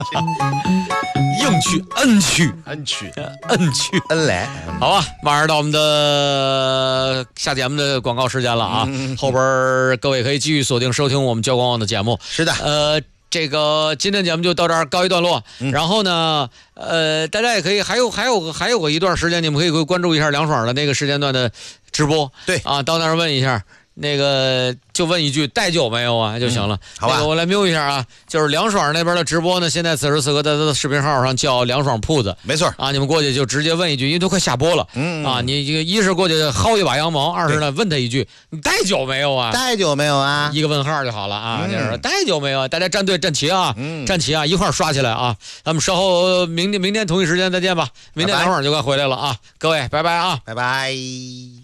硬去恩去恩来。 好吧，马上到我们的下节目的广告时间了啊！后边各位可以继续锁定收听我们交广网的节目。 是的， 这个今天节目就到这儿告一段落。然后呢，大家也可以还有个一段时间，你们可以关注一下梁爽的那个时间段的直播。 对啊，到那儿问一下。那个就问一句带酒没有啊就行了。 好吧， 那个我来瞄一下啊，就是梁爽那边的直播呢，现在此时此刻在他的视频号上叫梁爽铺子， 没错啊，你们过去就直接问一句，因为都快下播了。啊，你这个一是过去薅一把羊毛，二是呢问他一句，你带酒没有啊？ 带酒没有啊？ 一个问号就好了啊，就是带酒没有？大家站队站齐啊，站齐啊，一块刷起来啊！咱们稍后明天同一时间再见吧，明天梁爽就该回来了啊，各位拜拜啊， 拜拜。